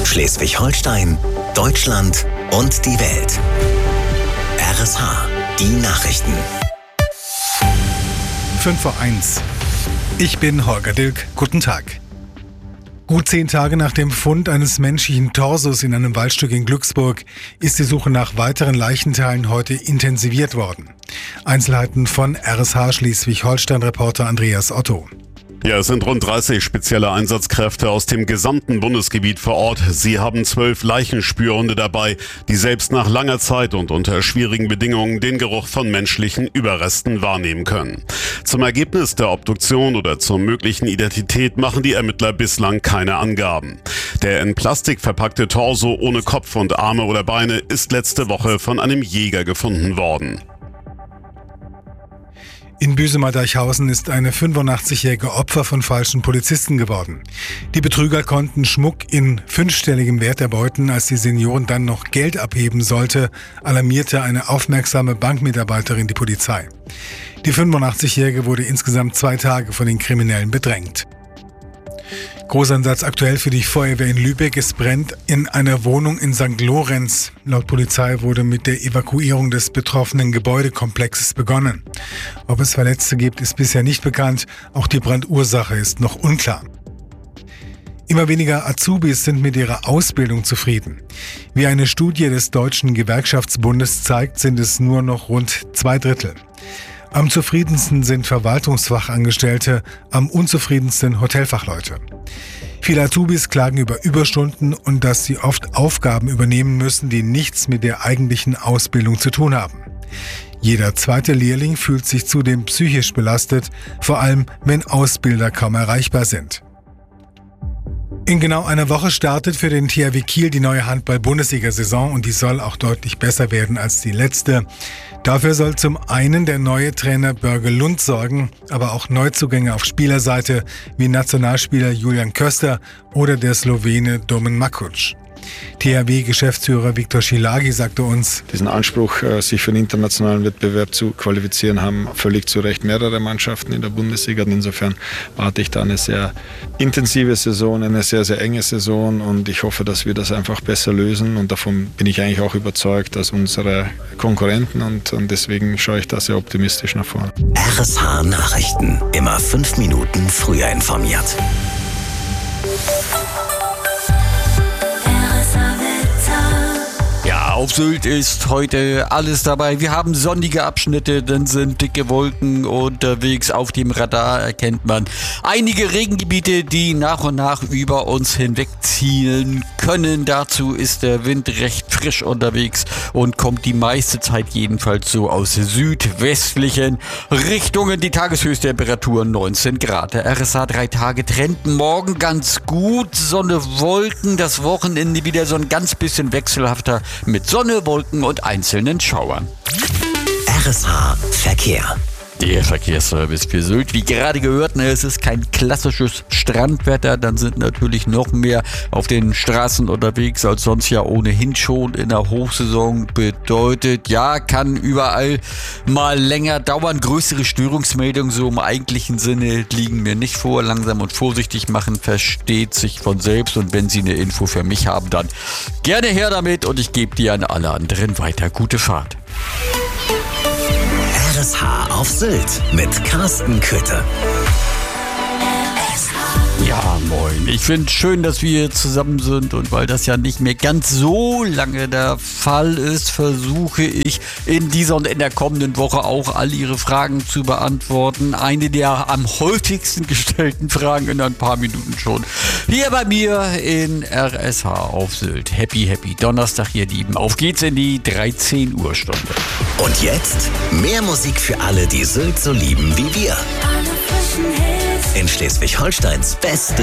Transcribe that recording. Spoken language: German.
Schleswig-Holstein, Deutschland und die Welt. RSH, die Nachrichten. 5:01. Ich bin Holger Dilk. Guten Tag. Gut 10 Tage nach dem Fund eines menschlichen Torsos in einem Waldstück in Glücksburg ist die Suche nach weiteren Leichenteilen heute intensiviert worden. Einzelheiten von RSH Schleswig-Holstein-Reporter Andreas Otto. Ja, es sind rund 30 spezielle Einsatzkräfte aus dem gesamten Bundesgebiet vor Ort. Sie haben 12 Leichenspürhunde dabei, die selbst nach langer Zeit und unter schwierigen Bedingungen den Geruch von menschlichen Überresten wahrnehmen können. Zum Ergebnis der Obduktion oder zur möglichen Identität machen die Ermittler bislang keine Angaben. Der in Plastik verpackte Torso ohne Kopf und Arme oder Beine ist letzte Woche von einem Jäger gefunden worden. In Büsum-Deichhausen ist eine 85-jährige Opfer von falschen Polizisten geworden. Die Betrüger konnten Schmuck in 5-stelligem Wert erbeuten. Als die Seniorin dann noch Geld abheben sollte, alarmierte eine aufmerksame Bankmitarbeiterin die Polizei. Die 85-jährige wurde insgesamt 2 Tage von den Kriminellen bedrängt. Großeinsatz aktuell für die Feuerwehr in Lübeck. Es brennt in einer Wohnung in St. Lorenz. Laut Polizei wurde mit der Evakuierung des betroffenen Gebäudekomplexes begonnen. Ob es Verletzte gibt, ist bisher nicht bekannt. Auch die Brandursache ist noch unklar. Immer weniger Azubis sind mit ihrer Ausbildung zufrieden. Wie eine Studie des Deutschen Gewerkschaftsbundes zeigt, sind es nur noch rund 2/3. Am zufriedensten sind Verwaltungsfachangestellte, am unzufriedensten Hotelfachleute. Viele Azubis klagen über Überstunden und dass sie oft Aufgaben übernehmen müssen, die nichts mit der eigentlichen Ausbildung zu tun haben. Jeder zweite Lehrling fühlt sich zudem psychisch belastet, vor allem wenn Ausbilder kaum erreichbar sind. In genau einer Woche startet für den THW Kiel die neue Handball-Bundesliga-Saison und die soll auch deutlich besser werden als die letzte. Dafür soll zum einen der neue Trainer Börge Lund sorgen, aber auch Neuzugänge auf Spielerseite wie Nationalspieler Julian Köster oder der Slowene Domen Makuc. THW-Geschäftsführer Viktor Schilagi sagte uns: Diesen Anspruch, sich für den internationalen Wettbewerb zu qualifizieren, haben völlig zu Recht mehrere Mannschaften in der Bundesliga. Und insofern warte ich da eine sehr intensive Saison, eine sehr, sehr enge Saison und ich hoffe, dass wir das einfach besser lösen und davon bin ich eigentlich auch überzeugt, dass unsere Konkurrenten und deswegen schaue ich da sehr optimistisch nach vorne. RSH Nachrichten, immer 5 Minuten früher informiert. Auf Sylt ist heute alles dabei. Wir haben sonnige Abschnitte, dann sind dicke Wolken unterwegs. Auf dem Radar erkennt man einige Regengebiete, die nach und nach über uns hinwegziehen können. Dazu ist der Wind recht frisch unterwegs und kommt die meiste Zeit jedenfalls so aus südwestlichen Richtungen. Die Tageshöchsttemperatur 19 Grad. Der RSH 3 Tage Trend morgen ganz gut. Sonne, Wolken, das Wochenende wieder so ein ganz bisschen wechselhafter mit Sonne, Wolken und einzelnen Schauern. RSH Verkehr. Der Verkehrsservice für Sylt, wie gerade gehört, es ist kein klassisches Strandwetter, dann sind natürlich noch mehr auf den Straßen unterwegs als sonst ja ohnehin schon in der Hochsaison. Bedeutet, ja, kann überall mal länger dauern. Größere Störungsmeldungen so im eigentlichen Sinne liegen mir nicht vor. Langsam und vorsichtig machen versteht sich von selbst und wenn Sie eine Info für mich haben, dann gerne her damit und ich gebe die an alle anderen weiter. Gute Fahrt. RSH auf Sylt mit Carsten Köthe. Ja, moin. Ich finde es schön, dass wir zusammen sind und weil das ja nicht mehr ganz so lange der Fall ist, versuche ich in dieser und in der kommenden Woche auch all Ihre Fragen zu beantworten. Eine der am häufigsten gestellten Fragen in ein paar Minuten schon. Hier bei mir in RSH auf Sylt. Happy Donnerstag, ihr Lieben. Auf geht's in die 13 Uhr Stunde. Und jetzt mehr Musik für alle, die Sylt so lieben wie wir. In Schleswig-Holsteins beste